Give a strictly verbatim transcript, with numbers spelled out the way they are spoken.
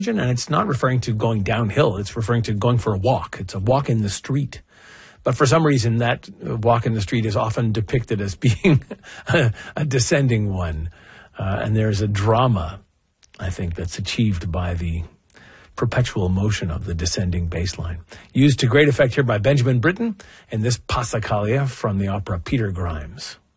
and it's not referring to going downhill. It's referring to going for a walk. It's a walk in the street. But for some reason, that walk in the street is often depicted as being a, a descending one. Uh, and there's a drama, I think, that's achieved by the perpetual motion of the descending bass line. Used to great effect here by Benjamin Britten in this Passacaglia from the opera Peter Grimes.